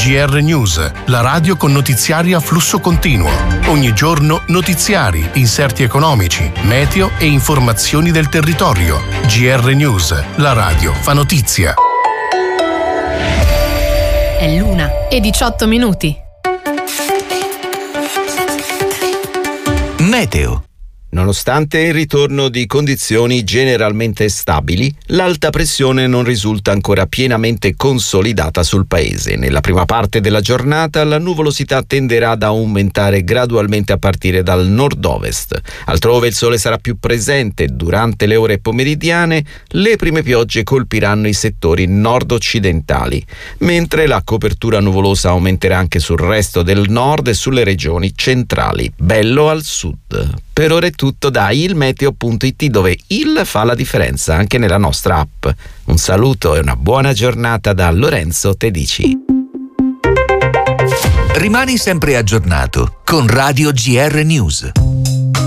GR News, la radio con notiziari a flusso continuo. Ogni giorno notiziari, inserti economici, meteo e informazioni del territorio. GR News, la radio fa notizia. È l'1:18. Meteo. Nonostante il ritorno di condizioni generalmente stabili, l'alta pressione non risulta ancora pienamente consolidata sul paese. Nella prima parte della giornata la nuvolosità tenderà ad aumentare gradualmente a partire dal nord-ovest. Altrove il sole sarà più presente. Durante le ore pomeridiane le prime piogge colpiranno i settori nord-occidentali, mentre la copertura nuvolosa aumenterà anche sul resto del nord e sulle regioni centrali. Bello al sud. Per ora è tutto da ilmeteo.it, dove il fa la differenza anche nella nostra app. Un saluto e una buona giornata da Lorenzo Tedici. Rimani sempre aggiornato con Radio GR News.